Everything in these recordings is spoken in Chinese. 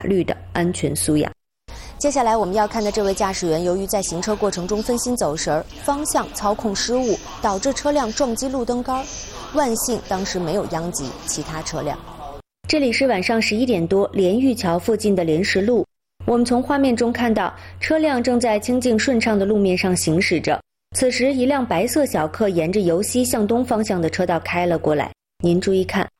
律的安全素养。接下来我们要看的这位驾驶员，由于在行车过程中分心走神，方向操控失误，导致车辆撞击路灯杆，万幸当时没有殃及其他车辆。这里是晚上11点多，连玉桥附近的莲石路。我们从画面中看到，车辆正在清净顺畅的路面上行驶着。此时，一辆白色小客沿着由西向东方向的车道开了过来。您注意看。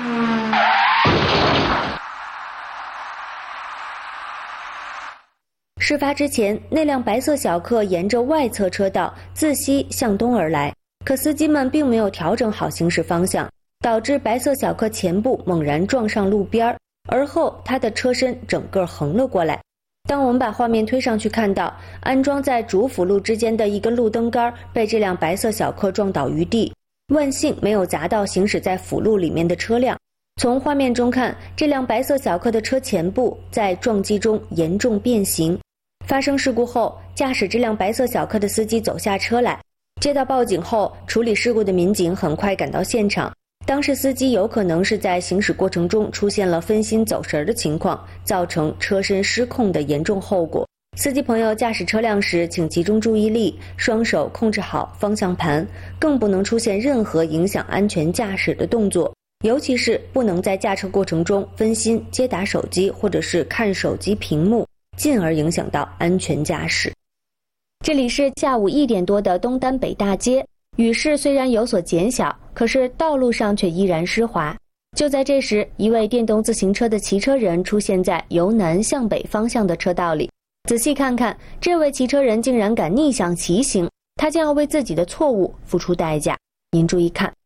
事发之前，那辆白色小客沿着外侧车道自西向东而来，可司机们并没有调整好行驶方向，导致白色小客前部猛然撞上路边，而后它的车身整个横了过来。当我们把画面推上去，看到安装在主辅路之间的一根路灯杆被这辆白色小客撞倒于地，万幸没有砸到行驶在辅路里面的车辆。从画面中看，这辆白色小客的车前部在撞击中严重变形。发生事故后，驾驶这辆白色小客的司机走下车来。接到报警后，处理事故的民警很快赶到现场。当时司机有可能是在行驶过程中出现了分心走神的情况，造成车身失控的严重后果。司机朋友驾驶车辆时，请集中注意力，双手控制好方向盘，更不能出现任何影响安全驾驶的动作，尤其是不能在驾车过程中分心接打手机或者是看手机屏幕，进而影响到安全驾驶。这里是下午1点多的东单北大街，雨势虽然有所减小，可是道路上却依然湿滑。就在这时，一位电动自行车的骑车人出现在由南向北方向的车道里。仔细看看，这位骑车人竟然敢逆向骑行，他将要为自己的错误付出代价。您注意看。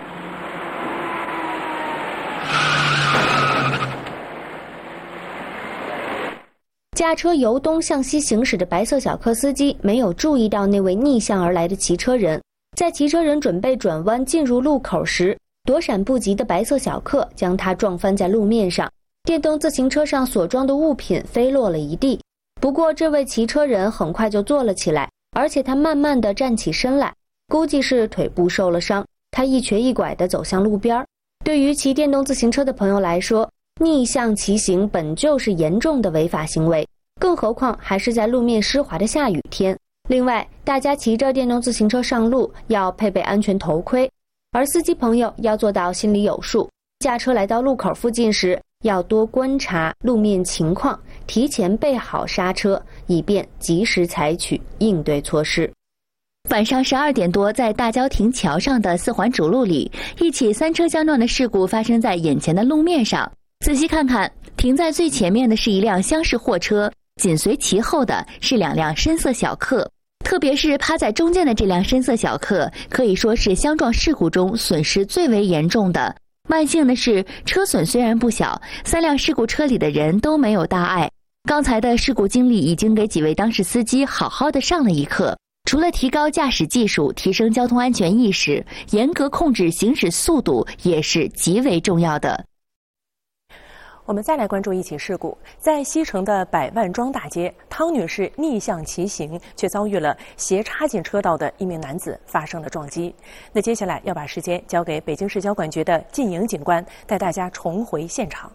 驾车由东向西行驶的白色小客司机没有注意到那位逆向而来的骑车人，在骑车人准备转弯进入路口时，躲闪不及的白色小客将他撞翻在路面上，电动自行车上所装的物品飞落了一地。不过这位骑车人很快就坐了起来，而且他慢慢地站起身来，估计是腿部受了伤，他一瘸一拐地走向路边。对于骑电动自行车的朋友来说，逆向骑行本就是严重的违法行为，更何况还是在路面湿滑的下雨天。另外，大家骑着电动自行车上路要配备安全头盔，而司机朋友要做到心里有数，驾车来到路口附近时，要多观察路面情况，提前备好刹车，以便及时采取应对措施。 晚上12点多，在大郊亭桥上的4环主路里，一起3车相撞的事故发生在眼前的路面上。仔细看看，停在最前面的是一辆厢式货车，紧随其后的是2辆深色小客。特别是趴在中间的这辆深色小客，可以说是相撞事故中损失最为严重的。万幸的是，车损虽然不小，3辆事故车里的人都没有大碍。刚才的事故经历已经给几位当事司机好好的上了一课。除了提高驾驶技术，提升交通安全意识，严格控制行驶速度也是极为重要的。 我们再来关注一起事故，在西城的百万庄大街，汤女士逆向骑行，却遭遇了斜插进车道的一名男子发生了撞击。那接下来要把时间交给北京市交管局的靳莹警官，带大家重回现场。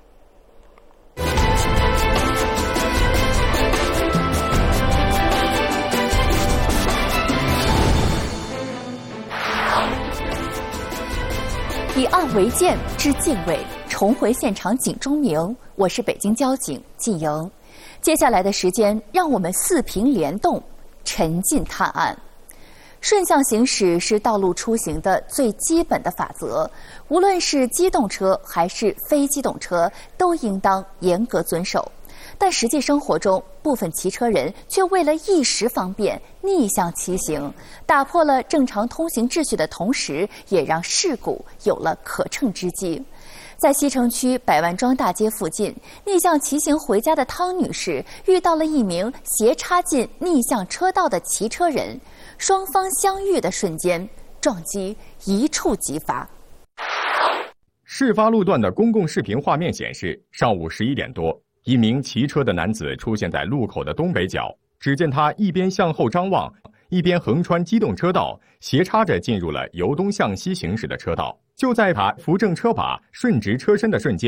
以案为鉴，知敬畏，重回现场警钟鸣。我是北京交警靳莹。接下来的时间，让我们四屏联动，沉浸探案。顺向行驶是道路出行的最基本的法则，无论是机动车还是非机动车，都应当严格遵守。但实际生活中，部分骑车人却为了一时方便逆向骑行，打破了正常通行秩序的同时，也让事故有了可乘之机。在西城区百万庄大街附近，逆向骑行回家的汤女士遇到了一名斜插进逆向车道的骑车人，双方相遇的瞬间，撞击一触即发。 事发路段的公共视频画面显示，上午11点多，一名骑车的男子出现在路口的东北角，只见他一边向后张望，一边横穿机动车道，斜插着进入了由东向西行驶的车道。就在他扶正车把顺直车身的瞬间，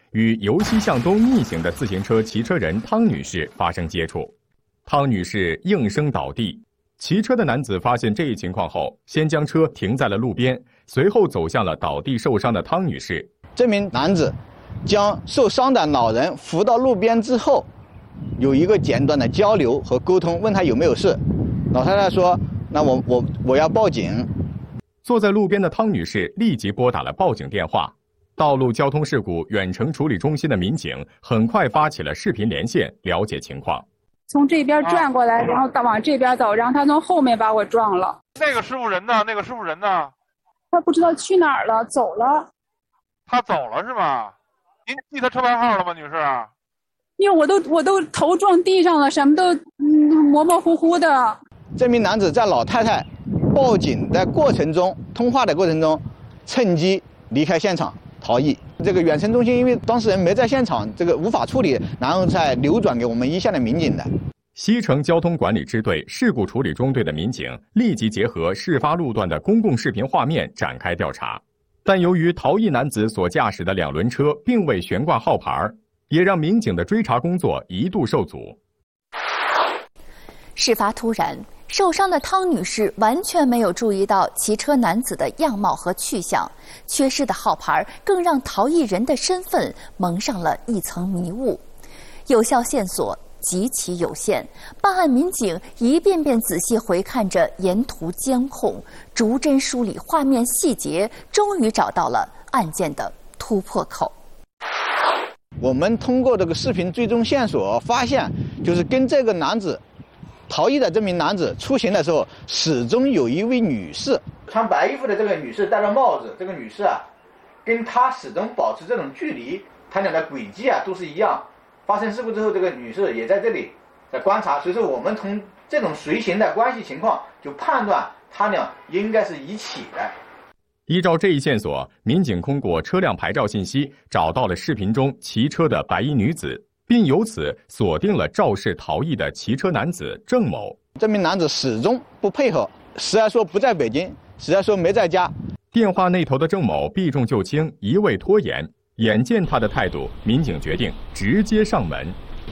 与由西向东逆行的自行车骑车人汤女士发生接触，汤女士应声倒地。骑车的男子发现这一情况后，先将车停在了路边，随后走向了倒地受伤的汤女士。 这名男子将受伤的老人扶到路边之后，有一个简短的交流和沟通，问他有没有事。老太太说：“那我要报警。” 坐在路边的汤女士立即拨打了报警电话。道路交通事故远程处理中心的民警很快发起了视频连线，了解情况。 从这边转过来，然后往这边走，然后他从后面把我撞了。 那个师傅人呢？那个师傅人呢？ 他不知道去哪儿了，走了。 他走了是吧？您记他车牌号了吗，女士？ 因为我都头撞地上了，什么都模模糊糊的。 这名男子在老太太报警的过程中，通话的过程中，趁机离开现场逃逸。这个远程中心因为当事人没在现场，这个无法处理，然后再流转给我们一线的民警的。 西城交通管理支队事故处理中队的民警立即结合事发路段的公共视频画面展开调查，但由于逃逸男子所驾驶的2轮车并未悬挂号牌，也让民警的追查工作一度受阻。 事发突然，受伤的汤女士完全没有注意到骑车男子的样貌和去向，缺失的号牌更让逃逸人的身份蒙上了一层迷雾。有效线索极其有限，办案民警一遍遍仔细回看着沿途监控，逐帧梳理画面细节，终于找到了案件的突破口。 我们通过这个视频追踪线索发现，就是跟这个男子逃逸的这名男子出行的时候，始终有一位女士，穿白衣服的这个女士戴着帽子，这个女士啊，跟他始终保持这种距离，他俩的轨迹啊都是一样。发生事故之后，这个女士也在这里在观察，所以说我们从这种随行的关系情况就判断他俩应该是一起的。 依照这一线索，民警通过车辆牌照信息找到了视频中骑车的白衣女子，并由此锁定了肇事逃逸的骑车男子郑某。 这名男子始终不配合，时而说不在北京，时而说没在家。 电话那头的郑某避重就轻，一味拖延。眼见他的态度，民警决定直接上门。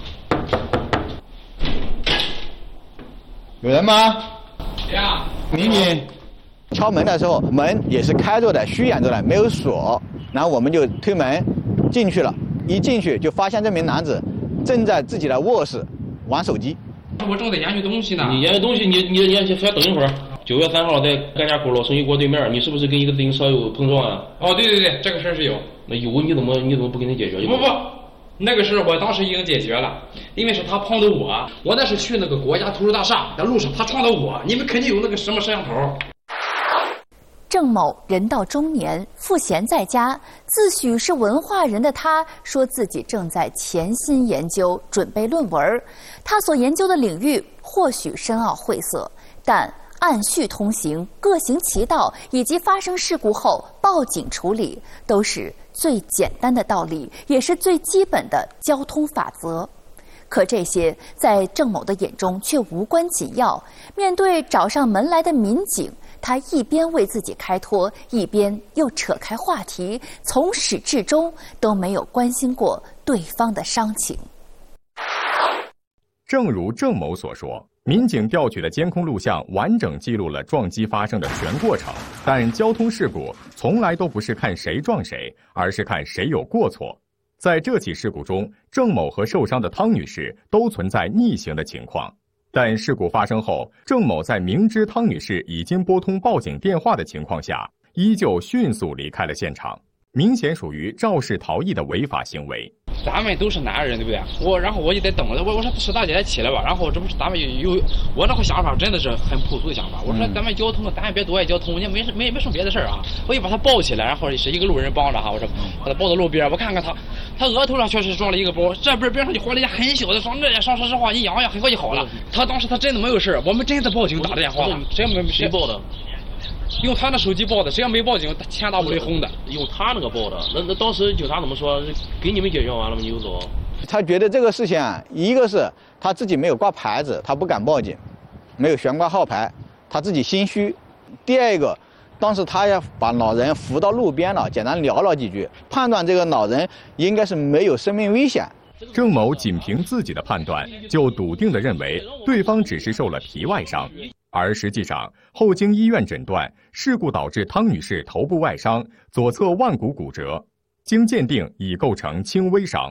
有人吗？ 呀， 民警敲门的时候，门也是开着的，虚掩着的，没有锁。然后我们就推门进去了，一进去就发现这名男子正在自己的卧室玩手机。 我正在研究东西呢。 你研究东西，你先等一会儿。9月3号在甘家口老生意锅对面，你是不是跟一个自行车有碰撞啊？ 哦，对，这个事儿是有。 那有你怎么不给他解决？ 不，那个事我当时已经解决了，因为是他碰的我那是去那个国家图书大厦的路上，他撞的我，你们肯定有那个什么摄像头。 郑某人到中年，赋闲在家，自诩是文化人的他说自己正在潜心研究，准备论文。他所研究的领域或许深奥晦涩，但按序通行、各行其道，以及发生事故后报警处理，都是最简单的道理，也是最基本的交通法则。可这些在郑某的眼中却无关紧要。面对找上门来的民警，他一边为自己开脱，一边又扯开话题，从始至终都没有关心过对方的伤情。 正如郑某所说，民警调取的监控录像完整记录了撞击发生的全过程，但交通事故从来都不是看谁撞谁，而是看谁有过错。在这起事故中，郑某和受伤的汤女士都存在逆行的情况，但事故发生后，郑某在明知汤女士已经拨通报警电话的情况下，依旧迅速离开了现场，明显属于肇事逃逸的违法行为。 咱们都是男人，对不对？然后我就得等着，我说是大姐起来吧。然后这不是咱们有我这个想法真的是很朴素的想法。我说咱们交通，咱也别多爱交通，也没什么别的事儿啊。我就把他抱起来，然后是一个路人帮着哈，我说把他抱到路边，我看看他额头上确实装了一个包，这边上就划了一下很小的伤，这也说实话，你养很快就好了。他当时他真的没有事，我们真的报警打的电话了，谁报的？用他那手机报的，谁要没报警，天打五雷轰的。 用他那个报的，那当时警察怎么说？给你们解决完了吗？你就走。 他觉得这个事情啊，一个是他自己没有挂牌子，他不敢报警，没有悬挂号牌，他自己心虚；第二个， 当时他也把老人扶到路边了，简单聊了几句，判断这个老人应该是没有生命危险。 郑某仅凭自己的判断，就笃定地认为对方只是受了皮外伤，而实际上后经医院诊断，事故导致汤女士头部外伤，左侧腕骨骨折，经鉴定已构成轻微伤。